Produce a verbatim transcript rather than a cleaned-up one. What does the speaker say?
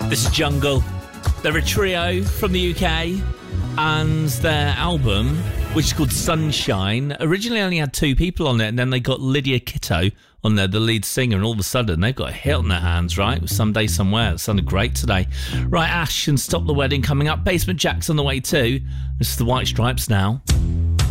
This is Jungle. They're a trio from the U K, and their album, which is called Sunshine, originally only had two people on it, and then they got Lydia Kitto on there, the lead singer, and all of a sudden they've got a hit on their hands, right? With Someday Somewhere. It sounded great today. Right, Ash and Stop the Wedding coming up. Basement Jack's on the way too. This is the White Stripes now.